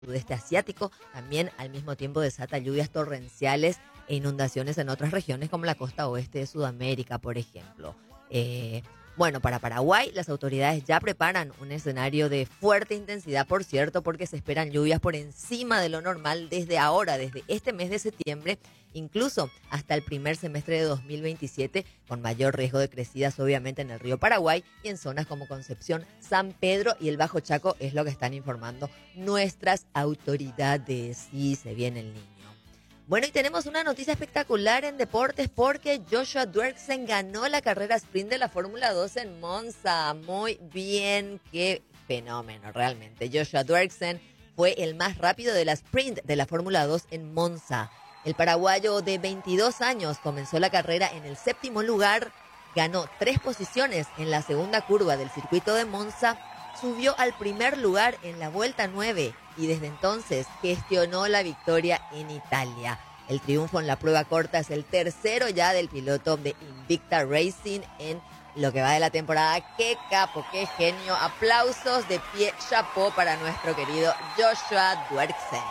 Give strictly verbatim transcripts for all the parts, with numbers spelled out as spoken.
sudeste asiático. También al mismo tiempo desata lluvias torrenciales e inundaciones en otras regiones como la costa oeste de Sudamérica, por ejemplo. Eh, bueno, para Paraguay las autoridades ya preparan un escenario de fuerte intensidad, por cierto, porque se esperan lluvias por encima de lo normal desde ahora, desde este mes de septiembre, incluso hasta el primer semestre de dos mil veintisiete, con mayor riesgo de crecidas obviamente en el río Paraguay y en zonas como Concepción, San Pedro y el Bajo Chaco, es lo que están informando nuestras autoridades. Y se viene el niño. Bueno, y tenemos una noticia espectacular en deportes porque Joshua Duerksen ganó la carrera sprint de la Fórmula dos en Monza. Muy bien, qué fenómeno realmente. Joshua Duerksen fue el más rápido de la sprint de la Fórmula dos en Monza. El paraguayo de veintidós años comenzó la carrera en el séptimo lugar, ganó tres posiciones en la segunda curva del circuito de Monza, subió al primer lugar en la vuelta nueve y desde entonces gestionó la victoria en Italia. El triunfo en la prueba corta es el tercero ya del piloto de Invicta Racing en lo que va de la temporada. ¡Qué capo, qué genio! Aplausos de pie, chapeau para nuestro querido Joshua Duerksen.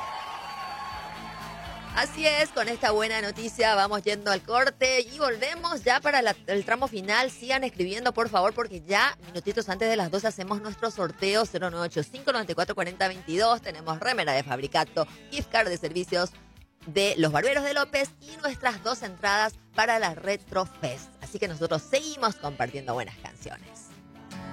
Así es, con esta buena noticia vamos yendo al corte y volvemos ya para la, el tramo final. Sigan escribiendo, por favor, porque ya minutitos antes de las doce hacemos nuestro sorteo cero nueve ocho cinco, nueve cuatro cuatro cero, veintidós. Tenemos remera de Fabricato, gift card de servicios de Los Barberos de López y nuestras dos entradas para la Retro Fest. Así que nosotros seguimos compartiendo buenas canciones.